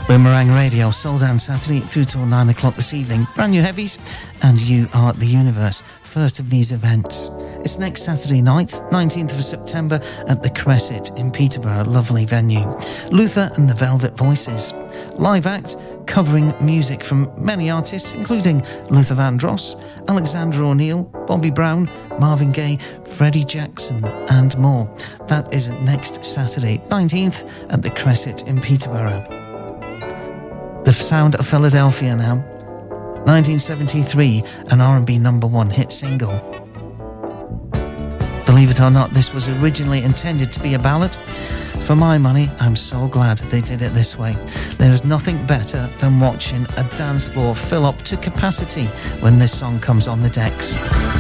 Boomerang Radio, Soul Dance Saturday through till 9 o'clock this evening. Brand new heavies, and You Are the Universe. First of these events. It's next Saturday night, 19th of September, at the Cresset in Peterborough. Lovely venue. Luther and the Velvet Voices. Live act covering music from many artists, including Luther Vandross, Alexander O'Neill, Bobby Brown, Marvin Gaye, Freddie Jackson, and more. That is next Saturday, 19th, at the Cresset in Peterborough. The sound of Philadelphia now. 1973, an R&B #1 hit single. Believe it or not, this was originally intended to be a ballad. For my money, I'm so glad they did it this way. There is nothing better than watching a dance floor fill up to capacity when this song comes on the decks.